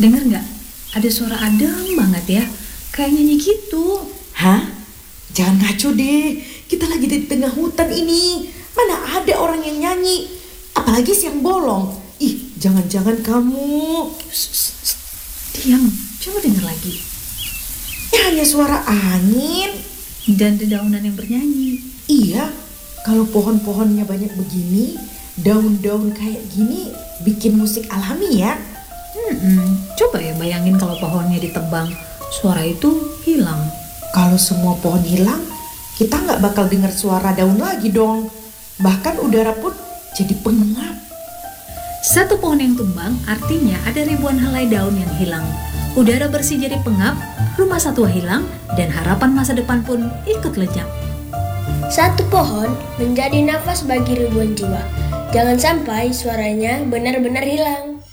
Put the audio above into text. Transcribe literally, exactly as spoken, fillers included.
Dengar nggak? Ada suara adem banget ya, kayak nyanyi gitu. Hah? Jangan ngaco deh, kita lagi di tengah hutan ini. Mana ada orang yang nyanyi, apalagi siang bolong. Ih, jangan-jangan kamu... Diam, coba dengar lagi. Ya hanya suara angin. Dan dedaunan yang bernyanyi. Iya, kalau pohon-pohonnya banyak begini, daun-daun kayak gini bikin musik alami ya. Hmm, coba ya bayangin kalau pohonnya ditebang, suara itu hilang. Kalau semua pohon hilang, kita nggak bakal dengar suara daun lagi dong. Bahkan udara pun jadi pengap. Satu pohon yang tumbang artinya ada ribuan helai daun yang hilang. Udara bersih jadi pengap, rumah satwa hilang, dan harapan masa depan pun ikut lenyap. Satu pohon menjadi nafas bagi ribuan jiwa. Jangan sampai suaranya benar-benar hilang.